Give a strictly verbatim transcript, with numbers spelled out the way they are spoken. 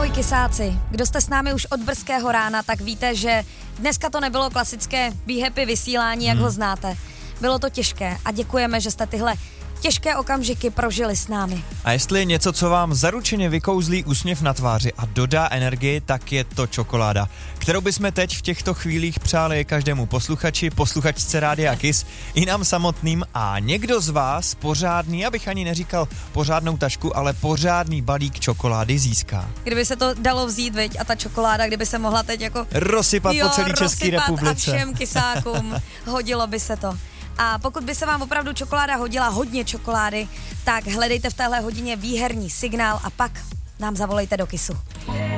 Ahoj kysáci, kdo jste s námi už od brzkého rána, tak víte, že dneska to nebylo klasické Be Happy vysílání, jak hmm. ho znáte. Bylo to těžké a děkujeme, že jste tyhle těžké okamžiky prožili s námi. A jestli je něco, co vám zaručeně vykouzlí úsměv na tváři a dodá energii, tak je to čokoláda, kterou bychom teď v těchto chvílích přáli každému posluchači, posluchačce Rádia Kiss, i nám samotným, a někdo z vás pořádný, abych ani neříkal pořádnou tašku, ale pořádný balík čokolády získá. Kdyby se to dalo vzít, viď, a ta čokoláda, kdyby se mohla teď jako rozsypat jo, po celé České republice. A všem kysákům, hodilo by se to. A pokud by se vám opravdu čokoláda hodila, hodně čokolády, tak hledejte v téhle hodině výherní signál a pak nám zavolejte do Kissu.